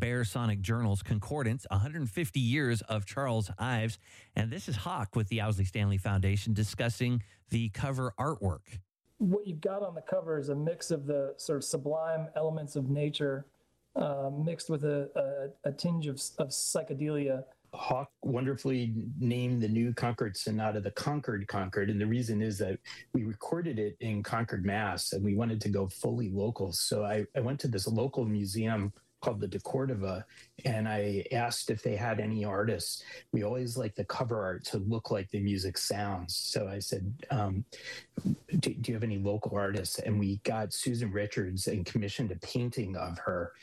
Bear Sonic Journals Concordance, 150 Years of Charles Ives. And this is Hawk with the Owsley Stanley Foundation discussing the cover artwork. What you've got on the cover is a mix of the sort of sublime elements of nature mixed with a tinge of psychedelia. Hawk wonderfully named the new Concord Sonata the Concord. And the reason is that we recorded it in Concord, Mass, and we wanted to go fully local. So I went to this local museum called the De Cordova, and I asked if they had any artists. We always like the cover art to look like the music sounds. So I said, do you have any local artists? And we got Susan Richards and commissioned a painting of her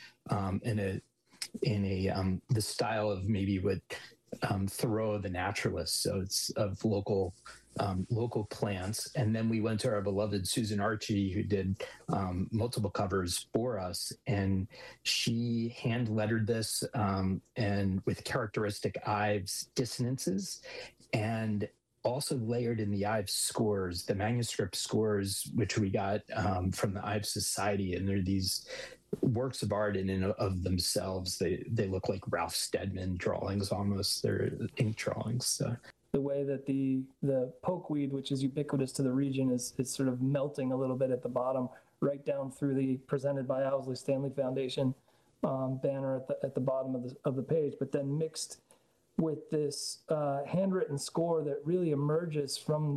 in the style of maybe what Thoreau the naturalist. So it's of local plants. And then we went to our beloved Susan Archie, who did multiple covers for us, and she hand lettered this and with characteristic Ives dissonances, and also layered in the Ives scores, the manuscript scores, which we got from the Ives Society. And they're these works of art in and of themselves. They look like Ralph Steadman drawings almost. They're ink drawings. So. The way that the pokeweed, which is ubiquitous to the region, is sort of melting a little bit at the bottom, right down through the Presented by Owsley Stanley Foundation banner at the bottom of the page, but then mixed with this handwritten score that really emerges from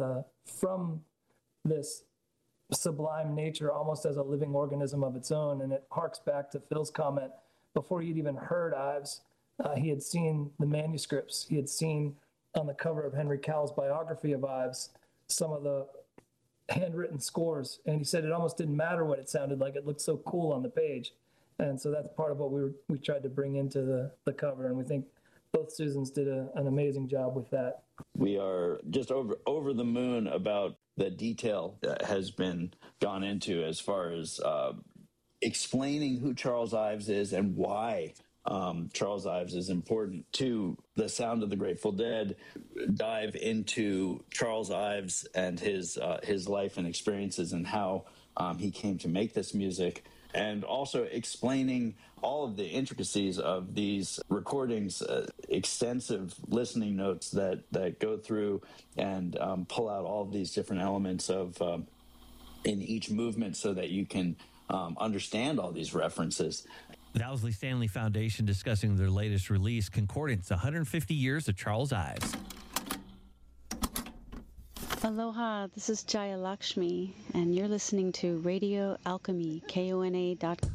this sublime nature almost as a living organism of its own. And it harks back to Phil's comment. Before he'd even heard Ives, he had seen the manuscripts. He had seen on the cover of Henry Cowell's biography of Ives some of the handwritten scores. And he said it almost didn't matter what it sounded like. It looked so cool on the page. And so that's part of what we tried to bring into the cover. And we think both Susans did an amazing job with that. We are just over the moon about the detail that has been gone into as far as explaining who Charles Ives is and why Charles Ives is important to the sound of the Grateful Dead. Dive into Charles Ives and his life and experiences and how he came to make this music, and also explaining all of the intricacies of these recordings, extensive listening notes that go through and pull out all of these different elements of in each movement so that you can understand all these references. The Owsley Stanley Foundation discussing their latest release, Concordance, 150 Years of Charles Ives. Aloha, this is Jaya Lakshmi, and you're listening to Radio Alchemy, KONA.com.